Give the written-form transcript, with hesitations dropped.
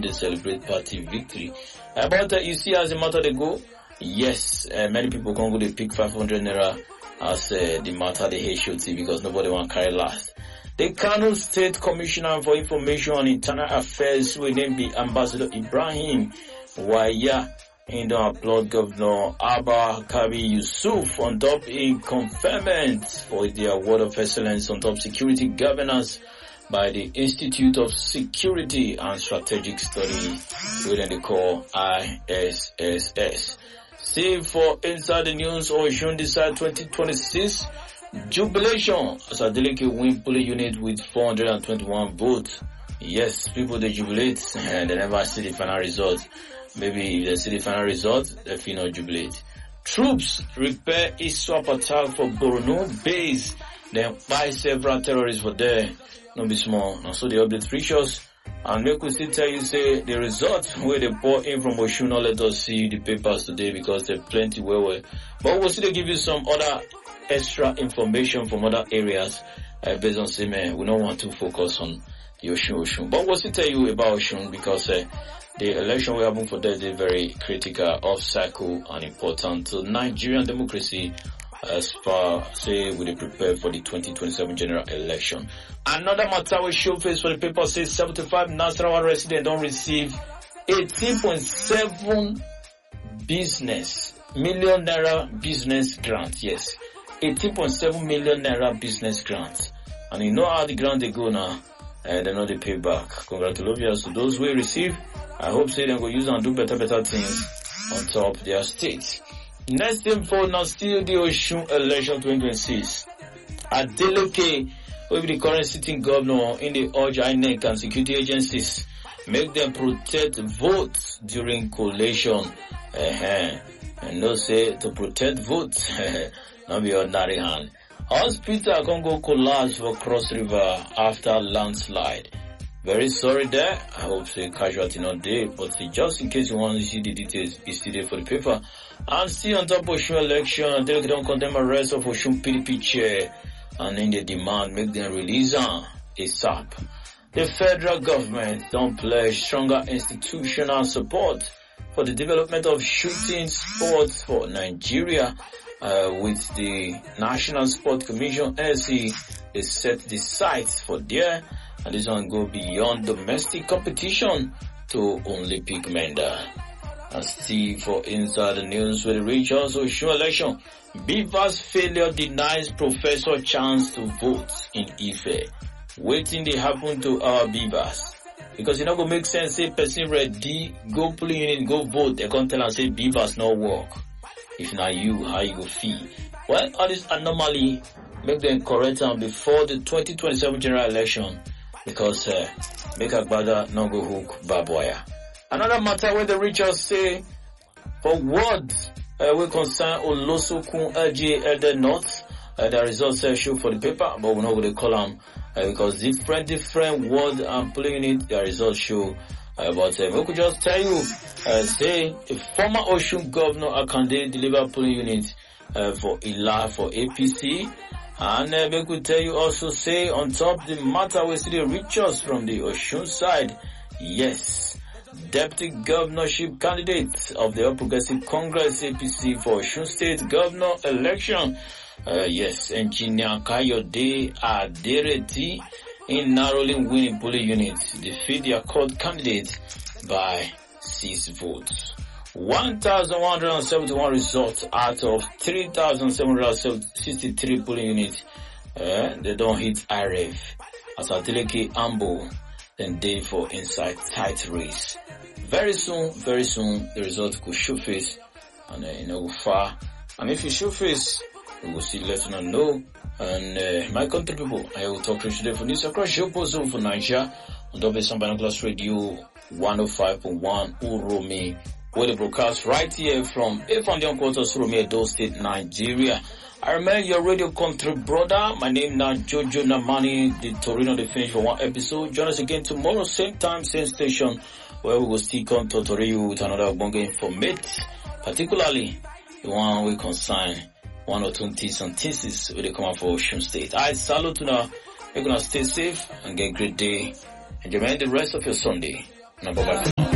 they celebrate party victory. But you see, as a matter they go, yes, many people can go to pick 500 naira as the matter they HOT because nobody want to carry last. The Kano State Commissioner for Information and Internal Affairs will then be Ambassador Ibrahim Waya in the applaud Governor Abba Kabi Yusuf on top a conferment for the Award of Excellence on top security governance by the Institute of Security and Strategic Studies, within the call ISSS. See for Inside the News Osun Decide 2026 jubilation as Adeleke win polling unit with 421 votes. Yes, people they jubilate and they never see the final result. Maybe if they see the final result, they feel not jubilate. Troops repair ISWAP attack for Borno base. Then buy several terrorists for there. No be small. Now so the update reach us. And make we still tell you say the result where they pour in from Osun. Now let us see the papers today because there's plenty well. But we'll still give you some other extra information from other areas based on say man, we don't want to focus on the Osun. But we'll still tell you about Osun because the election we have for that is very critical, off cycle and important to Nigerian democracy as far say we prepare for the 2027 general election. Another matter we show face for the paper says 75 Nasarawa residents don't receive 18.7 million naira business grant. Yes, 18.7 million naira business grant. And you know how the grant they go now. They know they pay back. Congratulations to those who receive. I hope say they go use and do better things on top of their state. Next info now still the Osun election 2026. Adeleke will be the current sitting governor in the urge INEC and security agencies make them protect votes during collation. And no say to protect votes, not be ordinary hand. Hospital Congo collapse for Cross River after landslide. Very sorry there. I hope the casualty not there, but just in case you want to see the details, it's still there for the paper. And still on top of Osun election, they don't condemn arrest of Osun PDP chair and in the demand make them release ASAP. The federal government don't pledge stronger institutional support for the development of shooting sports for Nigeria. With the National Sport Commission, NSC, they set the sights for there, and this one go beyond domestic competition to Olympic medal. And still for Inside the News with the reach also show election. Beavers failure denies professor chance to vote in Ife. Waiting they happen to our Beavers. Because it not go make sense, say person ready, go polling unit, go vote, they can't tell and say Beavers no work. If not you, how you go feel? Well, all this anomaly make them correct them before the 2027 general election because make Agbada no go hook Baboya. Another matter where the richers say for words we concern Olosokun LGA Elder North, the results show for the paper, but we're not going to call them because different words and pulling it, the results show. But we could just tell you, say, the former Osun Governor Akande delivered polling unit for ILA for APC. And we could tell you also, say, on top the matter we see the riches from the Osun side. Yes, Deputy Governorship candidate of the All Progressive Congress APC for Osun State Governor election. Yes, Engineer Kayode Adereti in narrowly winning polling units defeat their court candidate by 6 votes. 1,171 results out of 3,763 polling units. They don't hit IRF. As Adeleke Ambo, then day for inside tight race. Very soon, the result could show face and far. And if you show face, we will see let you know. And my country people, I will talk to you today for news across your zone for Nigeria on WSM Binoculars Radio 105.1 Uromi, where they broadcast right here from Efandian Quarters, Uromi, Edo State, Nigeria. I remain your radio country brother. My name now Jojo Namani, the Torino the finish for one episode. Join us again tomorrow, same time, same station, where we will still come to Torino with another bonga informate, particularly the one we consign one or two things and thesis when they come out for Osun State. I salute you now. You're gonna stay safe and get a great day. Enjoy the rest of your Sunday. Bye bye.